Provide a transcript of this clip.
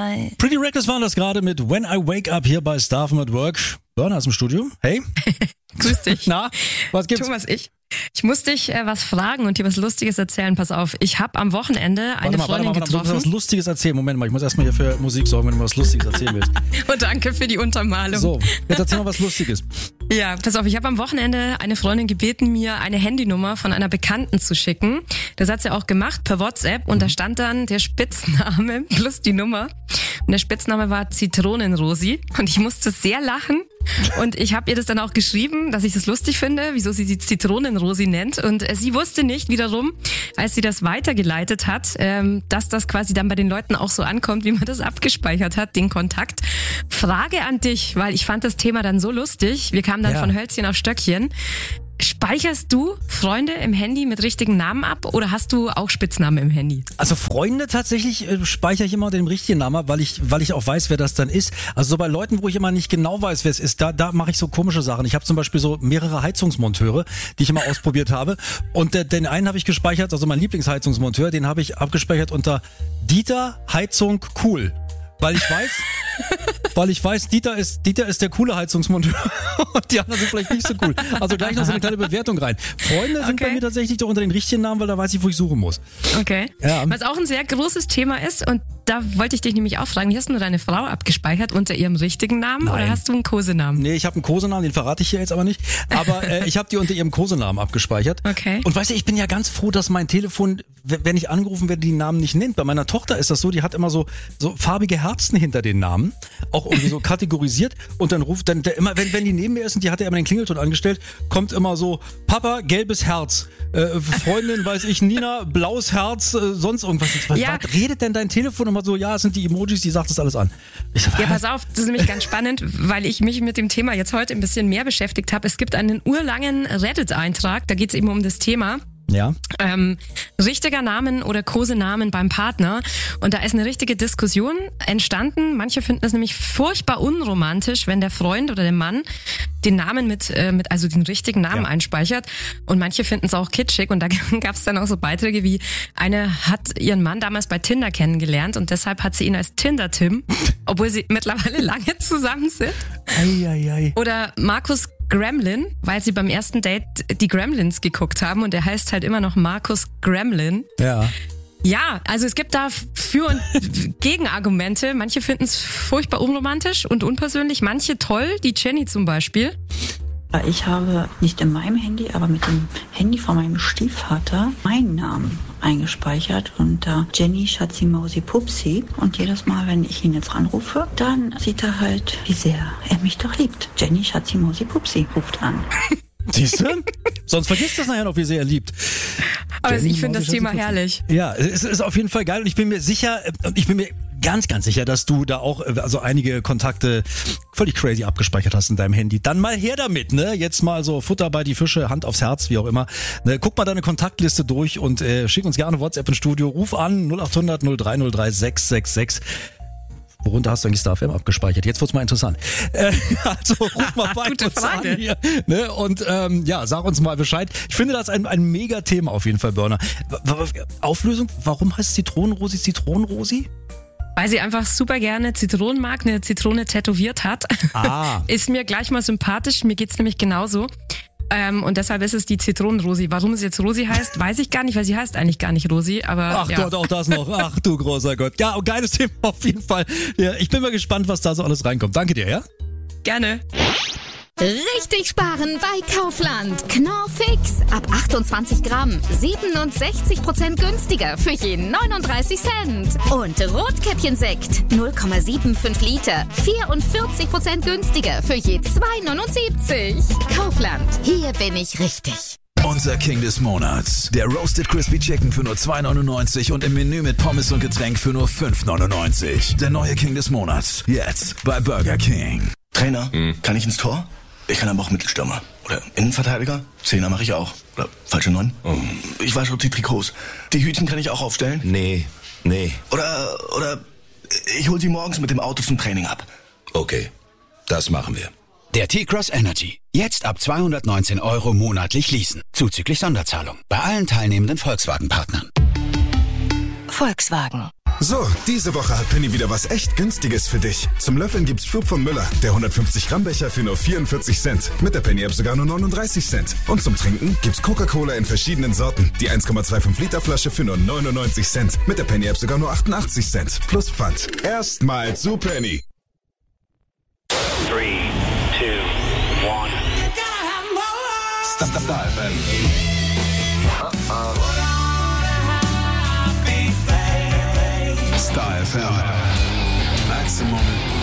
Hi. Pretty Reckless waren das gerade mit When I Wake Up hier bei Staffen at Work. Burner ist im Studio. Hey. Grüß dich. Na, was gibt's? Thomas, ich muss dich was fragen und dir was Lustiges erzählen. Pass auf, ich habe am Wochenende eine Freundin Du getroffen. musst was Lustiges erzählen. Moment mal, ich muss erstmal hier für Musik sorgen, wenn du was Lustiges erzählen willst. Und danke für die Untermalung. So, jetzt erzähl mal was Lustiges. Ja, pass auf, ich habe am Wochenende eine Freundin gebeten, mir eine Handynummer von einer Bekannten zu schicken. Das hat sie auch gemacht per WhatsApp und da stand dann der Spitzname plus die Nummer. Und der Spitzname war Zitronenrosi und ich musste sehr lachen. Und ich habe ihr das dann auch geschrieben, dass ich das lustig finde, wieso sie die Zitronenrosi nennt. Und sie wusste nicht wiederum, als sie das weitergeleitet hat, dass das quasi dann bei den Leuten auch so ankommt, wie man das abgespeichert hat, den Kontakt. Frage an dich, weil ich fand das Thema dann so lustig. Wir kamen dann von Hölzchen auf Stöckchen. Speicherst du Freunde im Handy mit richtigen Namen ab oder hast du auch Spitznamen im Handy? Also Freunde tatsächlich speichere ich immer den richtigen Namen, weil ich auch weiß, wer das dann ist. Also so bei Leuten, wo ich immer nicht genau weiß, wer es ist, da mache ich so komische Sachen. Ich habe zum Beispiel so mehrere Heizungsmonteure, die ich immer ausprobiert habe. Und den einen habe ich gespeichert, also mein Lieblingsheizungsmonteur, den habe ich abgespeichert unter Dieter Heizung cool. Weil ich weiß, Dieter ist der coole Heizungsmonteur und die anderen sind vielleicht nicht so cool. Also gleich noch so eine kleine Bewertung rein. Freunde sind bei mir tatsächlich doch unter den richtigen Namen, weil da weiß ich, wo ich suchen muss. Okay. Ja. Was auch ein sehr großes Thema ist und da wollte ich dich nämlich auch fragen, wie hast du deine Frau abgespeichert unter ihrem richtigen Namen oder hast du einen Kosenamen? Nee, ich habe einen Kosenamen, den verrate ich hier jetzt aber nicht. Aber ich habe die unter ihrem Kosenamen abgespeichert. Okay. Und weißt du, ich bin ja ganz froh, dass mein Telefon, wenn ich angerufen werde, die Namen nicht nennt. Bei meiner Tochter ist das so, die hat immer so farbige Herzen hinter den Namen, auch irgendwie so kategorisiert und dann ruft dann immer, wenn die neben mir ist und die hat ja immer den Klingelton angestellt, kommt immer so, Papa, gelbes Herz, Freundin, weiß ich, Nina, blaues Herz, sonst irgendwas. Was redet denn dein Telefon immer so, ja, es sind die Emojis, die sagt das alles an. Ja, pass auf, das ist nämlich ganz spannend, weil ich mich mit dem Thema jetzt heute ein bisschen mehr beschäftigt habe. Es gibt einen urlangen Reddit-Eintrag, da geht es eben um das Thema. Ja. Richtiger Namen oder Kosenamen beim Partner. Und da ist eine richtige Diskussion entstanden. Manche finden es nämlich furchtbar unromantisch, wenn der Freund oder der Mann den Namen also den richtigen Namen einspeichert. Und manche finden es auch kitschig. Und da gab es dann auch so Beiträge wie, eine hat ihren Mann damals bei Tinder kennengelernt und deshalb hat sie ihn als Tinder-Tim, obwohl sie mittlerweile lange zusammen sind. Ei. Oder Markus Gremlin, weil sie beim ersten Date die Gremlins geguckt haben und der heißt halt immer noch Markus Gremlin. Ja. Ja, also es gibt da Für- und Gegenargumente. Manche finden es furchtbar unromantisch und unpersönlich, manche toll, die Jenny zum Beispiel. Ich habe nicht in meinem Handy, aber mit dem Handy von meinem Stiefvater meinen Namen eingespeichert unter Jenny Schatzi Mausi Pupsi. Und jedes Mal, wenn ich ihn jetzt anrufe, dann sieht er halt, wie sehr er mich doch liebt. Jenny Schatzi Mausi Pupsi ruft an. Siehst du? Sonst vergisst das nachher noch, wie sehr er liebt. Aber ich finde das Thema herrlich. Ja, es ist auf jeden Fall geil und ich bin mir ganz, ganz sicher, dass du da auch also einige Kontakte völlig crazy abgespeichert hast in deinem Handy. Dann mal her damit, ne? Jetzt mal so Futter bei die Fische, Hand aufs Herz, wie auch immer. Ne? Guck mal deine Kontaktliste durch und schick uns gerne WhatsApp ins Studio. Ruf an 0800 0303 666. Worunter hast du eigentlich Star FM abgespeichert? Jetzt wird's mal interessant. Also ruf mal bei uns an hier. Ne? Und sag uns mal Bescheid. Ich finde das ein mega Thema auf jeden Fall, Burner. Auflösung, warum heißt Zitronenrosi Zitronenrosi? Weil sie einfach super gerne Zitronen mag, eine Zitrone tätowiert hat. Ist mir gleich mal sympathisch, mir geht's nämlich genauso. Und deshalb ist es die Zitronenrosi. Warum es jetzt Rosi heißt, weiß ich gar nicht, weil sie heißt eigentlich gar nicht Rosi. Aber ach Gott, auch das noch. Ach du großer Gott. Ja, geiles Thema auf jeden Fall. Ja, ich bin mal gespannt, was da so alles reinkommt. Danke dir, ja? Gerne. Richtig sparen bei Kaufland. Knorr Fix. Ab 28 Gramm. 67% günstiger für je 39 Cent. Und Rotkäppchensekt. 0,75 Liter. 44% günstiger für je 2,79. Kaufland. Hier bin ich richtig. Unser King des Monats. Der Roasted Crispy Chicken für nur 2,99 und im Menü mit Pommes und Getränk für nur 5,99. Der neue King des Monats. Jetzt bei Burger King. Trainer, kann ich ins Tor? Ich kann aber auch Mittelstürmer. Oder Innenverteidiger. Zehner mache ich auch. Oder falsche 9. Ich wasche auch die Trikots. Die Hütchen kann ich auch aufstellen? Nee. Oder ich hol sie morgens mit dem Auto zum Training ab. Okay, das machen wir. Der T-Cross Energy. Jetzt ab 219 € monatlich leasen. Zuzüglich Sonderzahlung. Bei allen teilnehmenden Volkswagen-Partnern. Volkswagen. So, diese Woche hat Penny wieder was echt Günstiges für dich. Zum Löffeln gibt's Flug von Müller, der 150 Gramm Becher für nur 44 Cent. Mit der Penny App sogar nur 39 Cent. Und zum Trinken gibt's Coca-Cola in verschiedenen Sorten. Die 1,25 Liter Flasche für nur 99 Cent. Mit der Penny App sogar nur 88 Cent. Plus Pfand. Erstmal zu Penny. 3, 2, 1. Star FM. Star FM. Maximum